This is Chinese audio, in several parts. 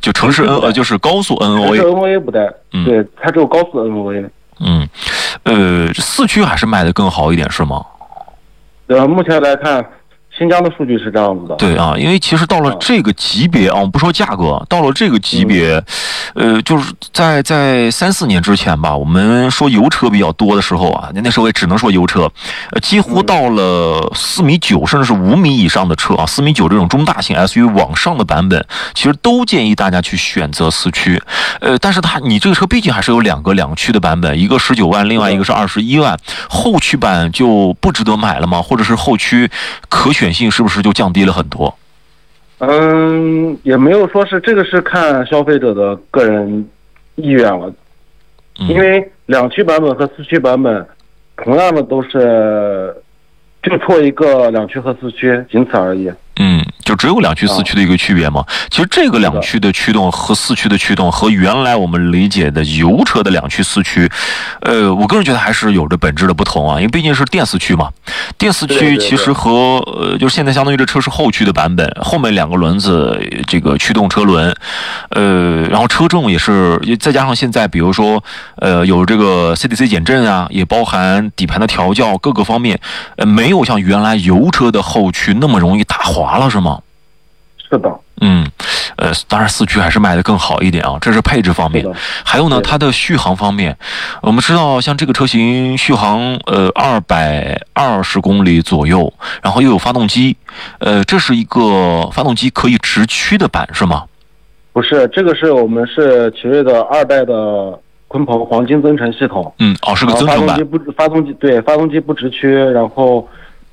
就城市就是高速 NOA， 城市 NOA 不带，对，它只有高速 NOA。 四驱还是卖的更好一点是吗？ 目前来看，新疆的数据是这样子的。 对啊，因为其实到了这个级别啊，我们不说价格，到了这个级别，就是在3-4年之前吧，我们说油车比较多的时候啊，那时候也只能说油车，几乎到了4.9米甚至是5米以上的车啊，4.9米这种中大型 SUV 往上的版本，其实都建议大家去选择四驱。但是你这个车毕竟还是有两驱的版本，一个19万，另外一个是21万，后驱版就不值得买了吗？或者是后驱可选性是不是就降低了很多？ 也没有说是这个，是看消费者的个人意愿了。因为两驱版本和四驱版本同样的都是就错一个两驱和四驱，仅此而已。 就只有两驱四驱的一个区别嘛。其实这个两驱的驱动和四驱的驱动和原来我们理解的油车的两驱四驱，我个人觉得还是有着本质的不同啊，因为毕竟是电四驱嘛。电四驱其实和就是现在相当于这车是后驱的版本，后面2个轮子这个驱动车轮，然后车重也是，再加上现在比如说有这个 CDC 减震啊，也包含底盘的调教，各个方面没有像原来油车的后驱那么容易打滑了，是吗？ 是的。 当然四驱还是卖的更好一点啊，这是配置方面。还有呢，它的续航方面，我们知道像这个车型续航220公里左右，然后又有发动机，这是一个发动机可以直驱的版是吗？ 不是，这个是我们是奇瑞的2代的鲲鹏黄金增程系统。 是个增程版。 发动机不直驱，然后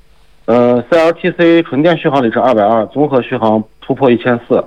CLTC 纯电续航里程220，综合续航突破1400。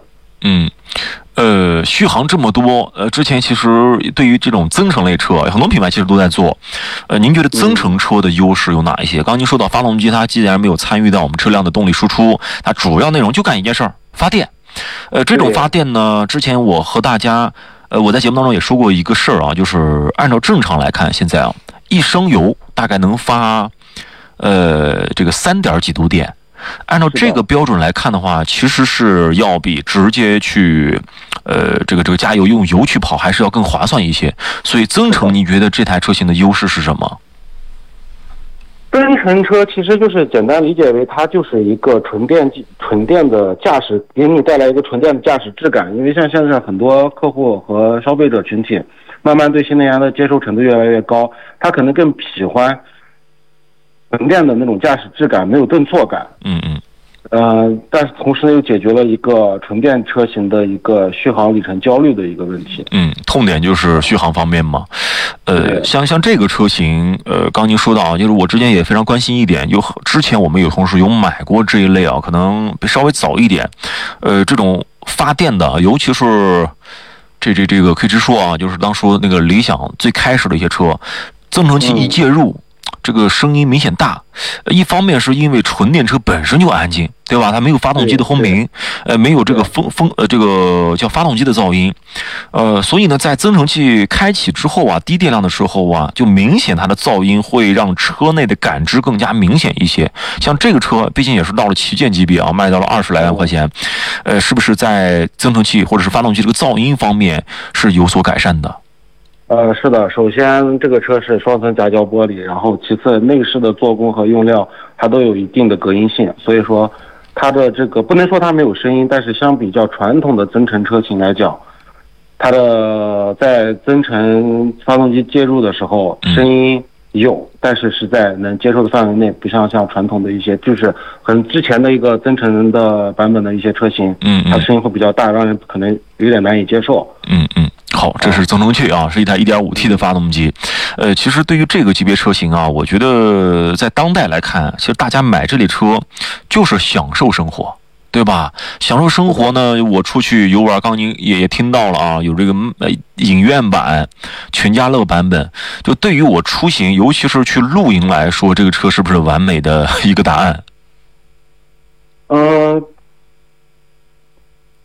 续航这么多，之前其实对于这种增程类车，很多品牌其实都在做。您觉得增程车的优势有哪一些？刚刚您说到发动机，它既然没有参与到我们车辆的动力输出，它主要内容就干一件事儿，发电。这种发电呢，之前我和大家，我在节目当中也说过一个事儿啊，就是按照正常来看，现在啊，1升油大概能发这个3点几度电。按照这个标准来看的话，其实是要比直接去这个加油用油去跑还是要更划算一些。所以增程，你觉得这台车型的优势是什么？ 增程车其实就是简单理解为它就是一个纯电的驾驶，给你带来一个纯电的驾驶质感。因为像现在很多客户和消费者群体慢慢对新能源的接受程度越来越高，他可能更喜欢纯电的那种驾驶质感，没有顿挫感。但是同时呢，又解决了一个纯电车型的一个续航里程焦虑的一个问题。 痛点就是续航方面嘛。像这个车型，刚您说到啊，就是我之前也非常关心一点，之前我们有同事有买过这一类啊，可能稍微早一点，这种发电的，尤其是这个可以直说啊，就是当初那个理想最开始的一些车，增程器一介入。这个声音明显大，一方面是因为纯电车本身就安静，对吧？它没有发动机的轰鸣，没有这个这个叫发动机的噪音，所以呢，在增程器开启之后啊，低电量的时候啊，就明显它的噪音会让车内的感知更加明显一些。像这个车，毕竟也是到了旗舰级别啊，卖到了20来万块钱，是不是在增程器或者是发动机这个噪音方面是有所改善的？ 是的，首先这个车是双层夹胶玻璃，然后其次内饰的做工和用料它都有一定的隔音性，所以说它的这个不能说它没有声音，但是相比较传统的增程车型来讲，它的在增程发动机介入的时候声音有，但是是在能接受的范围内，不像传统的一些就是很之前的一个增程的版本的一些车型，它声音会比较大，让人可能有点难以接受。 好，这是增程器啊，是一台 1.5T 的发动机。其实对于这个级别车型啊，我觉得在当代来看，其实大家买这类车就是享受生活，对吧？享受生活呢，我出去游玩，刚刚您也听到了啊，有这个影院版、全家乐版本。就对于我出行，尤其是去露营来说，这个车是不是完美的一个答案？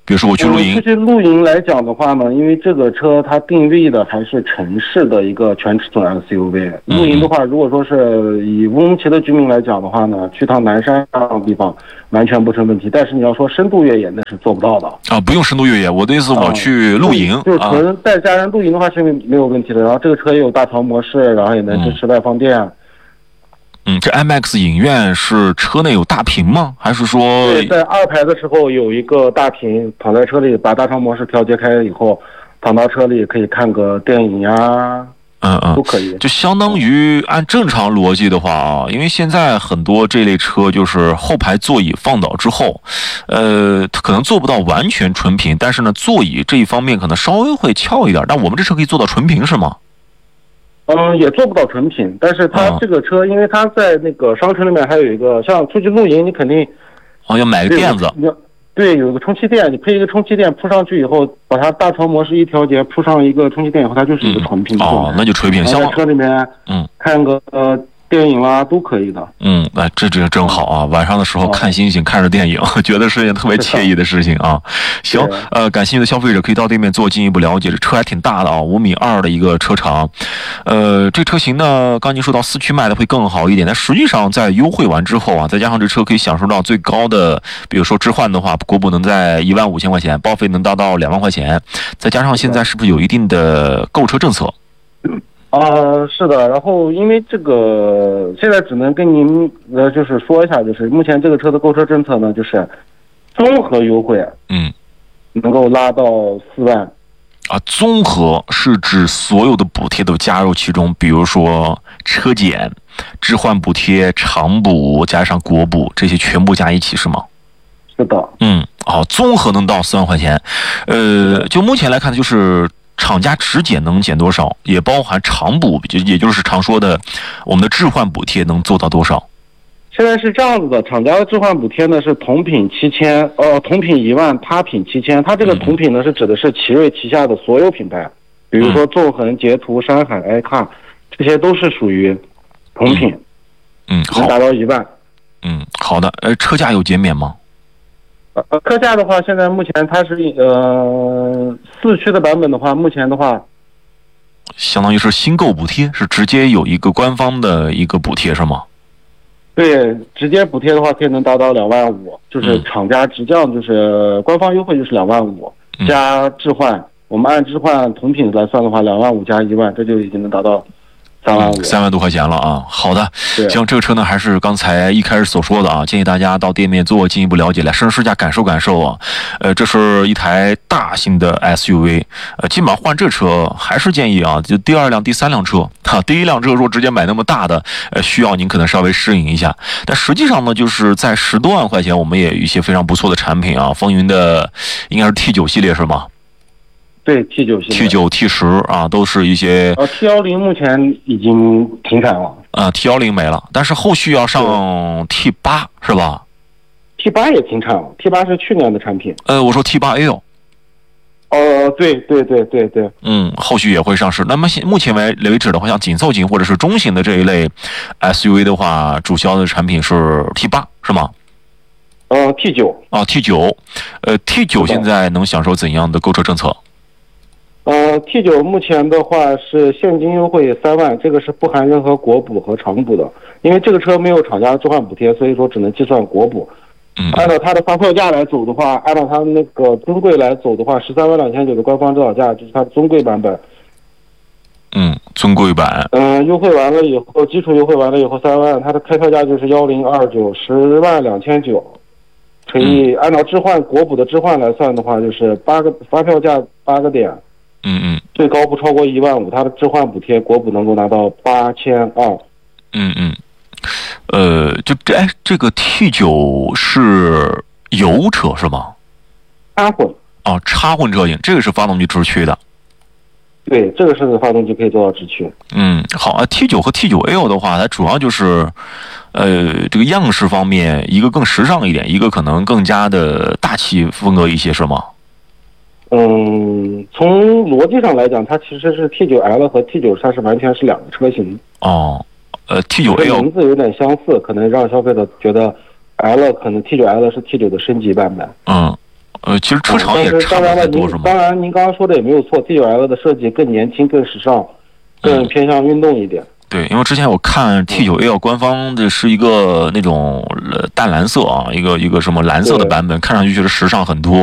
比如说我去露营。 出去露营来讲的话呢，因为这个车它定位的还是城市的一个全尺寸 SUV。露营的话，如果说是以乌鲁木齐的居民来讲的话呢，去趟南山这样的地方完全不成问题。但是你要说深度越野，那是做不到的啊，不用深度越野。我的意思，我去露营， 就是纯带家人露营的话是没有问题的。然后这个车也有大调模式，然后也能支持外放电。 这 IMAX 影院是车内有大屏吗？还是说？ 对，在2排的时候有一个大屏，躺在车里把大长模式调节开了以后，躺到车里可以看个电影呀，都可以。 就相当于按正常逻辑的话啊，因为现在很多这类车就是后排座椅放倒之后，它可能做不到完全纯平，但是呢，座椅这一方面可能稍微会翘一点。但我们这车可以做到纯平是吗？ 也做不到纯平，但是它这个车，因为它在那个商城里面还有一个，像出去露营，你肯定要买个垫子， 对，有个充气垫，你配一个充气垫铺上去以后，把它大调模式一调节，铺上一个充气垫以后，它就是一个纯平的那就纯平。 在车里面，看个电影啦都可以的。 这真好啊！晚上的时候看星星，看着电影，觉得是件特别惬意的事情啊。行，感兴趣的消费者可以到店面做进一步了解。这车还挺大的啊，5.2米的一个车长。这车型呢，刚您说到4驱卖的会更好一点，但实际上在优惠完之后啊，再加上这车可以享受到最高的，比如说置换的话，国补能在15000块钱，报废能达到2万块钱，再加上现在是不是有一定的购车政策？ 是的，然后因为这个现在只能跟您就是说一下，就是目前这个车的购车政策呢，就是综合优惠，能够拉到4万。 综合是指所有的补贴都加入其中，比如说车检、置换补贴、长补加上国补，这些全部加一起是吗？ 是的。 综合能到4万块钱。就目前来看，就是厂家直减能减多少，也包含长补，也就是常说的我们的置换补贴能做到多少？ 现在是这样子的，厂家的置换补贴呢是同品7000，同品1万，他品7000。它这个同品呢是指的是奇瑞旗下的所有品牌，比如说纵横、捷途、山海、iCar，这些都是属于同品。 好， 能达到1万。 好的。车价有减免吗？ 车价的话，现在目前它是4驱的版本的话，目前的话， 相当于是新购补贴，是直接有一个官方的一个补贴是吗？ 对，直接补贴的话可以能达到2万5，就是厂家直降，就是官方优惠就是2万5，加置换，我们按置换同品来算的话，2万5加1万，这就已经能达到3万5。 3万多块钱了啊！好的，行，这个车呢还是刚才一开始所说的啊，建议大家到店面做进一步了解，来试试驾感受感受啊。这是一台大型的 SUV，基本上换这车还是建议啊，就第2辆、第3辆车第一辆车如果直接买那么大的，需要您可能稍微适应一下。但实际上呢，就是在10多万块钱，我们也有一些非常不错的产品啊，风云的应该是 T9 系列是吗？ 对 T9 系列 T9、T10啊，都是一些。 T10目前已经停产了。 T10没了，但是后续要上 T8是吧 ？T8也停产了，T8是去年的产品。 我说 T8L。 对。 后续也会上市。那么目前为止的话，像紧凑型或者是中型的这一类 SUV 的话，主销的产品是 T8是吗 ？T9。 T9。T9 现在能享受怎样的购车政策 ？T9 目前的话是现金优惠3万，这个是不含任何国补和长补的，因为这个车没有厂家的置换补贴，所以说只能计算国补。按照它的发票价来走的话，按照它那个尊贵来走的话，13万2900的官方指导价，就是它的尊贵版本。 尊贵版。 优惠完了以后，基础优惠完了以后3万，它的开票价就是1029，10万2900，可以按照置换国补的置换来算的话，就是发票价8个点。最高不超过1万5，它的置换补贴国补能够拿到8200。 这个 T9 是油车是吗？ 插混。 插混车型，这个是发动机直驱的。 对，这个是发动机可以做到直驱。 好，T9 和 T9L 的话，它主要就是这个样式方面，一个更时尚一点，一个可能更加的大气风格一些，是吗？ 从逻辑上来讲，它其实是 T9L 和 T9，它是完全是2个车型。 T9L 名字有点相似，可能让消费者觉得 L 可能 T9L 是 T9 的升级版本。 其实车长也差不太多，是吗？ 当然，您刚刚说的也没有错 ，T9L 的设计更年轻、更时尚，更偏向运动一点。 对，因为之前我看 T9L 官方的是一个那种淡蓝色啊，一个什么蓝色的版本，看上去确实时尚很多。